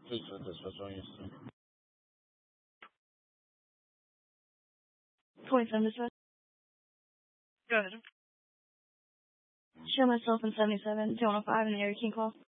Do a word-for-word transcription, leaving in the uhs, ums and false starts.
Please put this what's on your screen. twenty-seven dispatch. Go ahead. Show myself in seventy-seven, two one oh five in the area King Call.